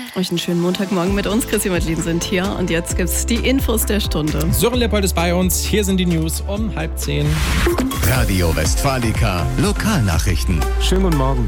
Euch einen schönen Montagmorgen mit uns. Chrissy und Madeline sind hier und jetzt gibt's die Infos der Stunde. Sören Leopold ist bei uns. Hier sind die News um 9:30. Radio Westfalica Lokalnachrichten. Schönen guten Morgen.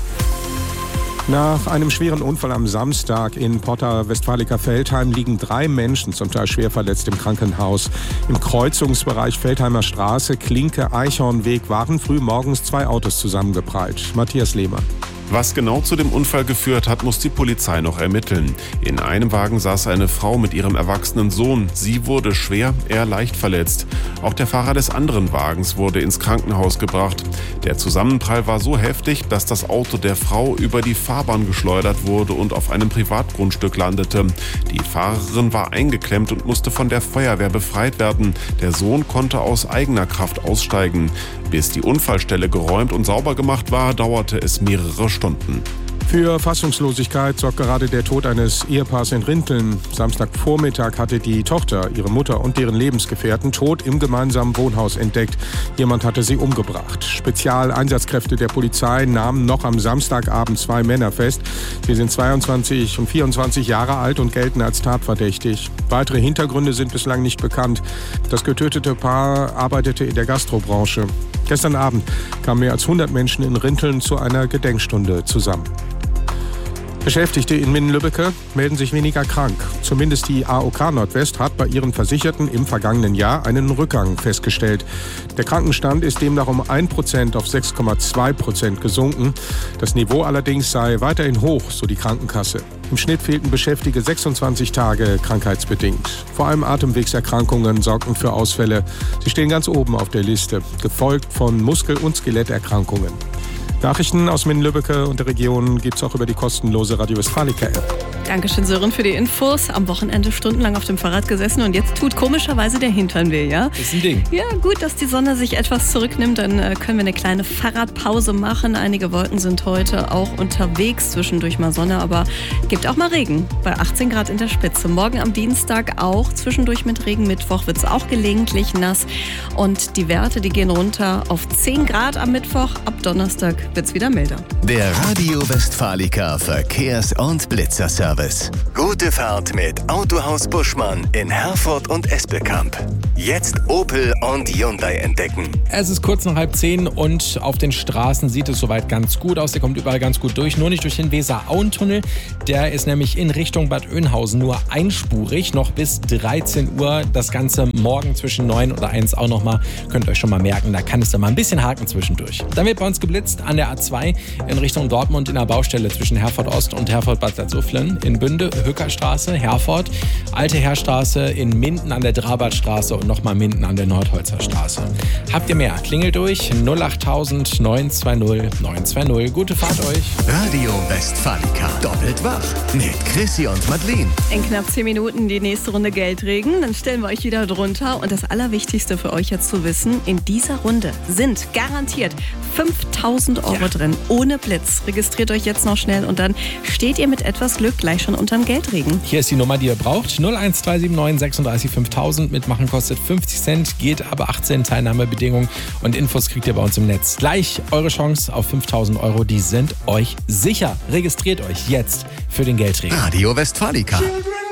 Nach einem schweren Unfall am Samstag in Porta Westfalica-Veltheim liegen 3 Menschen, zum Teil schwer verletzt, im Krankenhaus. Im Kreuzungsbereich Veltheimer Straße, Klinke, Eichhornweg waren früh morgens 2 Autos zusammengeprallt. Matthias Lehmer. Was genau zu dem Unfall geführt hat, muss die Polizei noch ermitteln. In einem Wagen saß eine Frau mit ihrem erwachsenen Sohn. Sie wurde schwer, er leicht verletzt. Auch der Fahrer des anderen Wagens wurde ins Krankenhaus gebracht. Der Zusammenprall war so heftig, dass das Auto der Frau über die Fahrbahn geschleudert wurde und auf einem Privatgrundstück landete. Die Fahrerin war eingeklemmt und musste von der Feuerwehr befreit werden. Der Sohn konnte aus eigener Kraft aussteigen. Bis die Unfallstelle geräumt und sauber gemacht war, dauerte es mehrere Stunden. Für Fassungslosigkeit sorgt gerade der Tod eines Ehepaars in Rinteln. Samstagvormittag hatte die Tochter, ihre Mutter und deren Lebensgefährten tot im gemeinsamen Wohnhaus entdeckt. Jemand hatte sie umgebracht. Spezialeinsatzkräfte der Polizei nahmen noch am Samstagabend 2 Männer fest. Sie sind 22 und 24 Jahre alt und gelten als tatverdächtig. Weitere Hintergründe sind bislang nicht bekannt. Das getötete Paar arbeitete in der Gastrobranche. Gestern Abend kamen mehr als 100 Menschen in Rinteln zu einer Gedenkstunde zusammen. Beschäftigte in Minden-Lübbecke melden sich weniger krank. Zumindest die AOK Nordwest hat bei ihren Versicherten im vergangenen Jahr einen Rückgang festgestellt. Der Krankenstand ist demnach um 1% auf 6,2% gesunken. Das Niveau allerdings sei weiterhin hoch, so die Krankenkasse. Im Schnitt fehlten Beschäftigte 26 Tage krankheitsbedingt. Vor allem Atemwegserkrankungen sorgten für Ausfälle. Sie stehen ganz oben auf der Liste, gefolgt von Muskel- und Skeletterkrankungen. Nachrichten aus Minden-Lübbecke und der Region gibt's auch über die kostenlose Radio Westfalica-App. Dankeschön, Sören, für die Infos. Am Wochenende stundenlang auf dem Fahrrad gesessen und jetzt tut komischerweise der Hintern weh, ja? Ist ein Ding. Ja, gut, dass die Sonne sich etwas zurücknimmt, dann können wir eine kleine Fahrradpause machen. Einige Wolken sind heute auch unterwegs, zwischendurch mal Sonne, aber gibt auch mal Regen bei 18 Grad in der Spitze. Morgen am Dienstag auch zwischendurch mit Regen, Mittwoch wird es auch gelegentlich nass und die Werte, die gehen runter auf 10 Grad am Mittwoch, ab Donnerstag wird es wieder milder. Der Radio Westfalica Verkehrs- und Blitzerservice. Gute Fahrt mit Autohaus Buschmann in Herford und Espelkamp. Jetzt Opel und Hyundai entdecken. Es ist kurz nach 9:30 und auf den Straßen sieht es soweit ganz gut aus. Der kommt überall ganz gut durch, nur nicht durch den Weser-Auen-Tunnel. Der ist nämlich in Richtung Bad Oeynhausen nur einspurig, noch bis 13 Uhr. Das Ganze morgen zwischen 9 und 1 auch nochmal. Könnt ihr euch schon mal merken, da kann es dann mal ein bisschen haken zwischendurch. Dann wird bei uns geblitzt an der A2 in Richtung Dortmund in der Baustelle zwischen Herford Ost und Herford Bad Salzuflen. In Bünde, Hückerstraße, Herford, Alte Heerstraße, in Minden an der Drabadstraße und nochmal Minden an der Nordholzer Straße. Habt ihr mehr? Klingelt durch 08000 920 920. Gute Fahrt euch. Radio Westfalica. Doppelt wach mit Chrissy und Madeline. In knapp 10 Minuten die nächste Runde Geldregen. Dann stellen wir euch wieder drunter. Und das Allerwichtigste für euch jetzt zu wissen, in dieser Runde sind garantiert 5.000 Euro drin, ohne Blitz. Registriert euch jetzt noch schnell und dann steht ihr mit etwas Glück gleich schon unterm Geldregen. Hier ist die Nummer, die ihr braucht. 01379 36 5000. Mitmachen kostet 50 Cent, geht aber 18 Teilnahmebedingungen und Infos kriegt ihr bei uns im Netz. Gleich eure Chance auf 5.000 Euro, die sind euch sicher. Registriert euch jetzt für den Geldregen. Radio Westfalica.